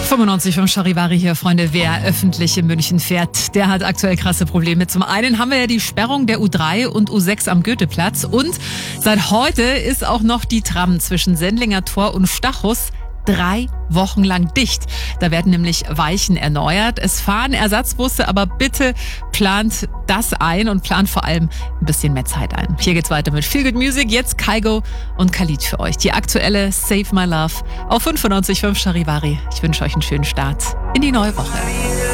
95 Charivari hier, Freunde. Wer öffentlich in München fährt, der hat aktuell krasse Probleme. Zum einen haben wir ja die Sperrung der U3 und U6 am Goetheplatz. Und seit heute ist auch noch die Tram zwischen Sendlinger Tor und Stachus 3 Wochen lang dicht. Da werden nämlich Weichen erneuert. Es fahren Ersatzbusse, aber bitte plant das ein und plant vor allem ein bisschen mehr Zeit ein. Hier geht's weiter mit Feel Good Music. Jetzt Kygo und Khalid für euch. Die aktuelle Save My Love auf 95.5 Charivari. Ich wünsche euch einen schönen Start in die neue Woche.